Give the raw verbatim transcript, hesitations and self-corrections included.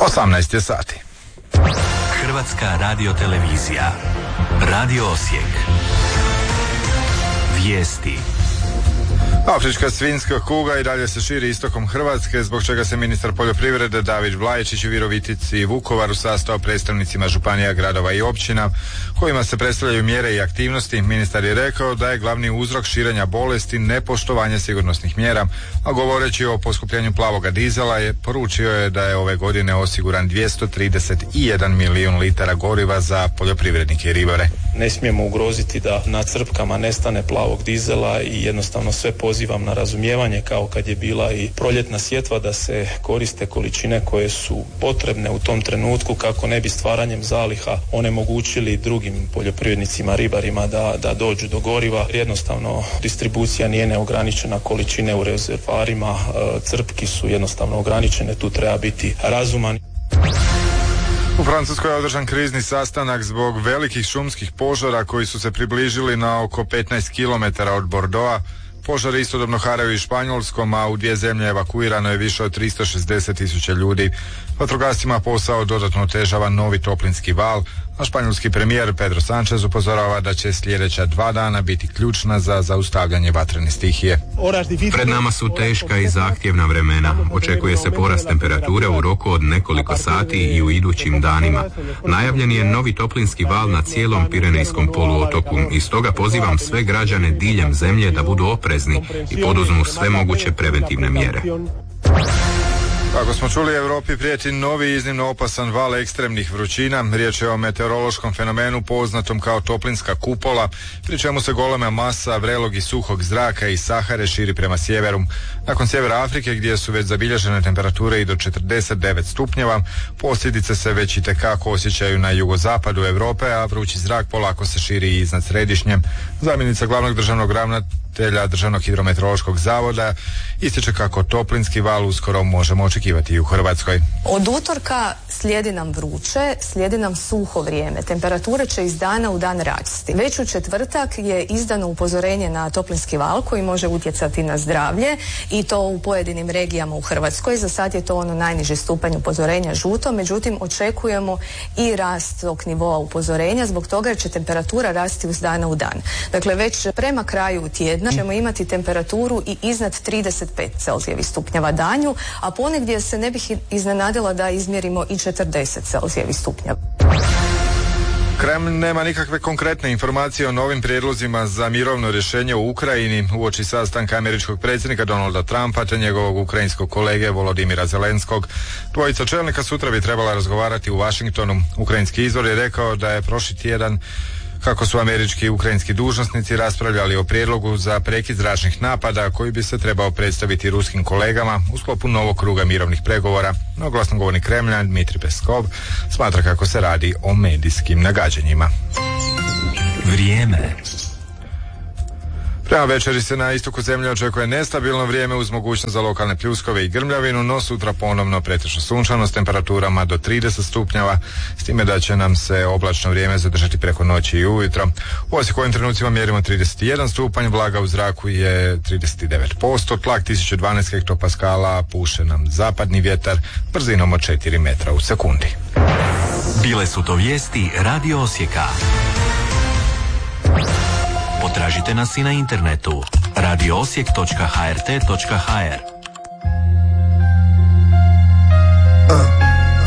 osamnaest je sati. Hrvatska radiotelevizija. Radio Osijek. Vijesti. Afrička svinjska kuga i dalje se širi istokom Hrvatske, zbog čega se ministar poljoprivrede David Vlajičić u Virovitici i Vukovaru sastao predstavnicima županija, gradova i općina kojima se predstavljaju mjere i aktivnosti. Ministar je rekao da je glavni uzrok širenja bolesti nepoštovanje sigurnosnih mjera, a govoreći o poskupljenju plavoga dizela je poručio je da je ove godine osiguran dvjesto trideset jedan milijun litara goriva za poljoprivrednike i ribare. Ne smijemo ugroziti da na crpkama nestane plavog dizela i jednostavno sve pozivam na razumijevanje, kao kad je bila i proljetna sjetva, da se koriste količine koje su potrebne u tom trenutku kako ne bi stvaranjem zaliha onemogućili drugim poljoprivrednicima, ribarima da, da dođu do goriva. Jednostavno distribucija nije neograničena, količine u rezervoarima crpki su jednostavno ograničene, tu treba biti razuman. U Francuskoj je održan krizni sastanak zbog velikih šumskih požara koji su se približili na oko petnaest kilometara od Bordeauxa. Požari istodobno haraju i Španjolskom, a u dvije zemlje evakuirano je više od tristo šezdeset tisuća ljudi. Vatrogascima posao dodatno otežava novi toplinski val, a španjolski premijer Pedro Sánchez upozorava da će sljedeća dva dana biti ključna za zaustavljanje vatrene stihije. Pred nama su teška i zahtjevna vremena. Očekuje se porast temperature u roku od nekoliko sati i u idućim danima. Najavljen je novi toplinski val na cijelom Pirenejskom poluotoku i stoga pozivam sve građane diljem zemlje da budu oprezni i poduzmu sve moguće preventivne mjere. Kako smo čuli, Europi prijeti novi iznimno opasan val ekstremnih vrućina. Riječ je o meteorološkom fenomenu poznatom kao toplinska kupola, pri čemu se golema masa vrelog i suhog zraka iz Sahare širi prema sjeveru. Nakon sjevera Afrike, gdje su već zabilježene temperature i do četrdeset devet stupnjeva, posljedice se već itekako osjećaju na jugozapadu Europe, a vrući zrak polako se širi i iznad središnje. Zamjenica glavnog državnog ravnatelja Državnog hidrometeorološkog zavoda ističe kako toplinski val uskoro možemo očekivati i u Hrvatskoj. Od utorka slijedi nam vruće, slijedi nam suho vrijeme. Temperature će iz dana u dan rasti. Već u četvrtak je izdano upozorenje na toplinski val koji može utjecati na zdravlje i to u pojedinim regijama u Hrvatskoj. Za sad je to ono najniži stupanj upozorenja žuto, međutim očekujemo i rast tog nivoa upozorenja zbog toga jer će temperatura rasti iz dana u dan. Dakle, već prema kraju tjedna ćemo imati temperaturu i iznad trideset pet Celzijevih stupnjeva danju, a ponegdje se ne bih iznenadila da izmjerimo i četrdeset Celzijevih stupnjeva. Kreml nema nikakve konkretne informacije o novim prijedlozima za mirovno rješenje u Ukrajini uoči sastanka američkog predsjednika Donalda Trumpa te njegovog ukrajinskog kolege Volodimira Zelenskog. Dvojica čelnika sutra bi trebala razgovarati u Washingtonu. Ukrajinski izvor je rekao da je prošli tjedan kako su američki i ukrajinski dužnosnici raspravljali o prijedlogu za prekid zračnih napada koji bi se trebao predstaviti ruskim kolegama u sklopu novog kruga mirovnih pregovora. No, glasnogovornik Kremlja Dmitrij Peskov smatra kako se radi o medijskim nagađanjima. Vrijeme. Prema večeri se na istoku zemlje očekuje nestabilno vrijeme uz mogućnost za lokalne pljuskove i grmljavinu, no sutra ponovno pretežno sunčano s temperaturama do trideset stupnjeva, s time da će nam se oblačno vrijeme zadržati preko noći i ujutro. U Osijeku ovim trenucima mjerimo trideset jedan stupanj, vlaga u zraku je trideset devet posto, tlak tisuću dvanaest hektopaskala, puše nam zapadni vjetar brzinom od četiri metra u sekundi. Bile su to vijesti Radio Osijeka. Potražite nas i na internetu radio osijek točka h r t točka h r.